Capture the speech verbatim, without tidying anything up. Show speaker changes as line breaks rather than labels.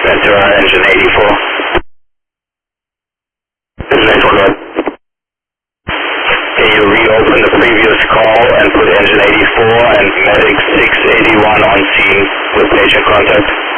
Ventura, engine eighty-four. This is one one. Can you reopen the previous call and put engine eighty-four and medic six eighty-one on scene with patient contact?